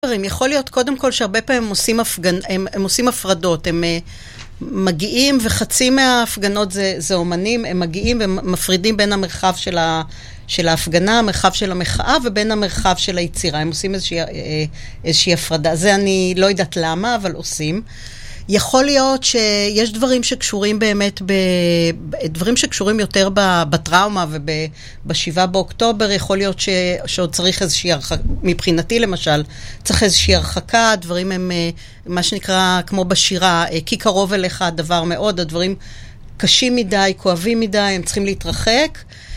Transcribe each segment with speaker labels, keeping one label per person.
Speaker 1: יכול להיות קודם כל שהרבה פעמים הם עושים הפרדות, הם מגיעים וחצי מההפגנות זה אומנים, הם מגיעים ומפרידים בין המרחב של ההפגנה, המרחב של המחאה ובין המרחב של היצירה. הם עושים איזושהי הפרדה. זה אני לא יודעת למה, אבל עושים. יכול להיות שיש דברים שקשורים באמת, דברים שקשורים יותר בטראומה וב7 באוקטובר, יכול להיות שעוד צריך איזושהי הרחקה, מבחינתי למשל, צריך איזושהי הרחקה, הדברים הם מה שנקרא כמו בשירה, כי קרוב אליך הדבר מאוד, הדברים קשים מדי, כואבים מדי, הם צריכים להתרחק.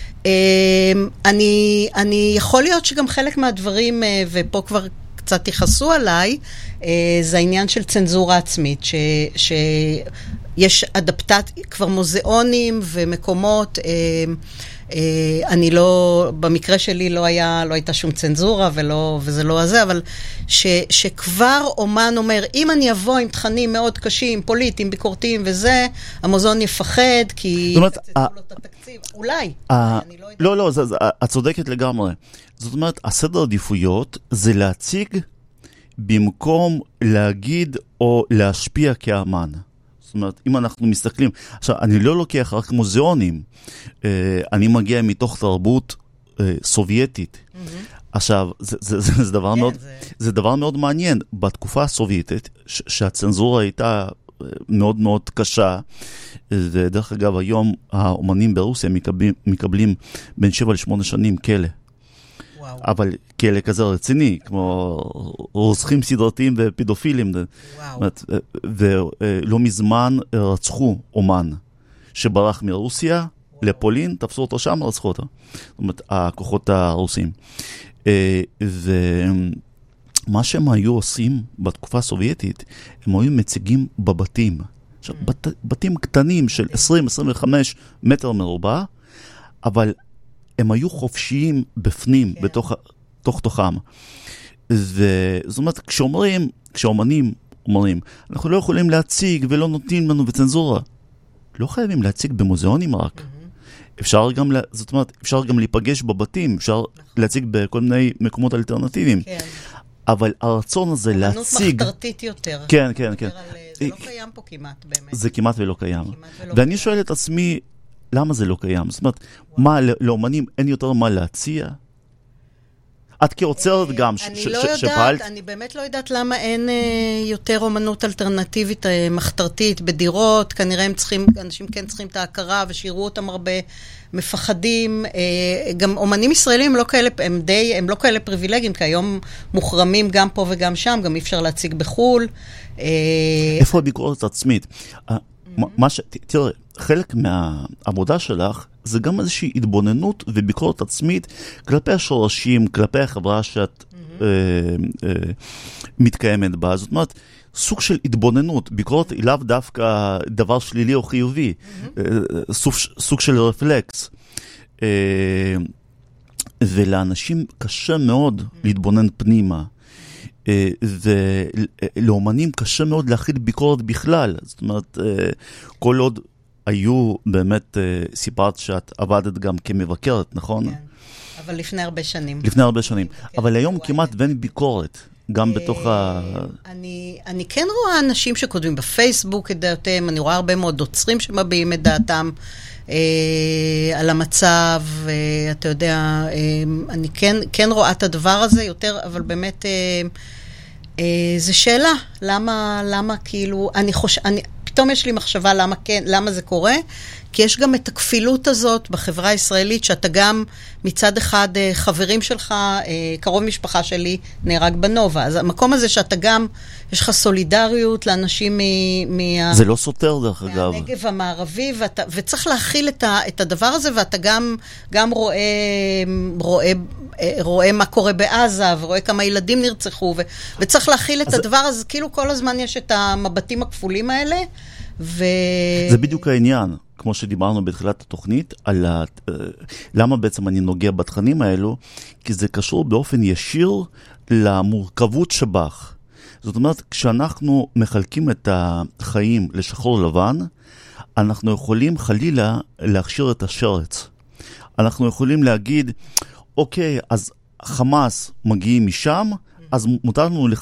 Speaker 1: אני יכול להיות שגם חלק מהדברים, ופה כבר קצת יחסו עליי, זה העניין של צנזורה עצמית, שיש כבר מוזיאונים ומקומות, אני לא, במקרה שלי לא הייתה שום צנזורה וזה לא הזה, אבל שכבר אומן אומר, אם אני אבוא עם תכנים מאוד קשים, פוליטיים, ביקורתיים וזה, המוזיאון יפחד, כי יצטטו לו את התקציב. אולי.
Speaker 2: לא, את צודקת לגמרי. זאת אומרת, הסדר עדיפויות זה להציג במקום להגיד או להשפיע כאמן. זאת אומרת, אם אנחנו מסתכלים, עכשיו, אני לא לוקח רק מוזיאונים, אני מגיע מתוך תרבות סובייטית. עכשיו, זה דבר מאוד מעניין. בתקופה הסובייטית, שהצנזורה הייתה מאוד מאוד קשה, ודרך אגב, היום האומנים ברוסיה מקבלים בין 7 ל8 שנים כלא. אבל כאלה כזה רציני, כמו רוצחים סדרתיים ופדופילים. ולא מזמן רצחו אומן שברח מרוסיה לפולין, תפסו אותו שם, רצחו אותו. זאת אומרת, הכוחות הרוסים. ומה שהם היו עושים בתקופה הסובייטית, הם היו מציגים בבתים. עכשיו, בתים קטנים של 20-25 מטר מרובע, אבל הם היו חופשיים בפנים, בתוך תוכם. זאת אומרת, כשאומנים אומרים, אנחנו לא יכולים להציג ולא נותנים לנו בצנזורה. לא חייבים להציג במוזיאונים רק. אפשר גם להיפגש בבתים, אפשר להציג בכל מיני מקומות אלטרנטיביים. אבל הרצון הזה להציג...
Speaker 1: אמנות מחתרתית יותר.
Speaker 2: כן.
Speaker 1: זה לא קיים פה כמעט, באמת.
Speaker 2: זה כמעט ולא קיים. ואני שואל את עצמי, למה זה לא קיים? זאת אומרת, מה, לאומנים אין יותר מה להציע? את כעוצרת גם שפעלת?
Speaker 1: אני באמת לא יודעת למה אין יותר אומנות אלטרנטיבית מחתרתית בדירות. כנראה אנשים כן צריכים את ההכרה ושיראו אותם הרבה מפחדים. גם אומנים ישראלים הם לא כאלה פריבילגיים, כי היום מוחרמים גם פה וגם שם, גם אי אפשר להציג בחול.
Speaker 2: איפה הביקורת עצמית? תראה, חלק מהעבודה שלך זה גם איזושהי התבוננות וביקורת עצמית כלפי השורשים, כלפי החברה שאת מתקיימת בה. זאת אומרת, סוג של התבוננות, ביקורת היא לאו דווקא דבר שלילי או חיובי, סוג של רפלקס. ולאנשים קשה מאוד להתבונן פנימה. ולאומנים קשה מאוד להכיל ביקורת בכלל. זאת אומרת, כל עוד היו באמת, סיפרת שאת עבדת גם כמבקרת, נכון?
Speaker 1: כן, אבל לפני הרבה שנים.
Speaker 2: אבל היום כמעט ואין ביקורת, גם בתוך
Speaker 1: אני כן רואה אנשים שכותבים בפייסבוק את דעתם, אני רואה הרבה מאוד עוצרים שמביעים את דעתם על המצב, אתה יודע, אני כן רואה את הדבר הזה יותר, אבל באמת זו שאלה, למה כאילו, פתאום יש לי מחשבה למה זה קורה, כי יש גם את הכפילות הזאת בחברה הישראלית, שאתה גם מצד אחד חברים שלך, קרוב משפחה שלי נהרג בנובה, אז המקום הזה שאתה גם, יש לך סולידריות לאנשים
Speaker 2: זה לא סותר דרך אגב.
Speaker 1: מהנגב המערבי, וצריך להכיל את הדבר הזה, ואתה גם רואה מה קורה בעזה, ורואה כמה ילדים נרצחו, וצריך להכיל את הדבר הזה, כאילו כל הזמן יש את המבטים הכפולים האלה,
Speaker 2: זה בדיוק העניין, כמו שדיברנו בתחילת התוכנית, על למה בעצם אני נוגע בתכנים האלו, כי זה קשור באופן ישיר למורכבות שבך. זאת אומרת, כשאנחנו מחלקים את החיים לשחור לבן, אנחנו יכולים חלילה להכשיר את השרץ. אנחנו יכולים להגיד, אוקיי, אז חמאס מגיעים משם, אז מותר לנו